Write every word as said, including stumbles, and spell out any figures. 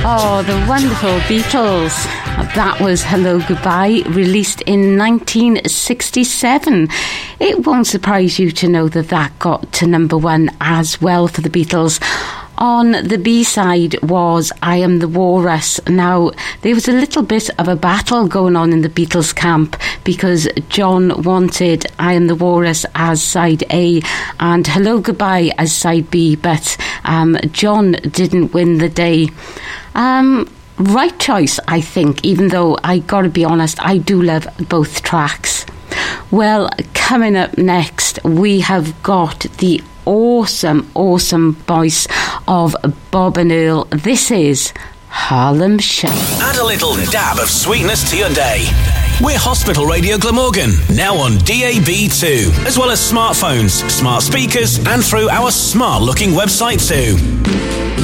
Oh, the wonderful Beatles. That was Hello Goodbye, released in nineteen sixty-seven. It won't surprise you to know that that got to number one as well for the Beatles. On the B-side was I Am the Walrus. Now, there was a little bit of a battle going on in the Beatles camp because John wanted I Am the Walrus as side A and Hello Goodbye as side B, but um, John didn't win the day. Um... Right choice, I think, even though I gotta be honest, I do love both tracks. Well, coming up next, we have got the awesome, awesome voice of Bob and Earl. This is Harlem Shake. Add a little dab of sweetness to your day. We're Hospital Radio Glamorgan, now on D A B too, as well as smartphones, smart speakers, and through our smart-looking website too.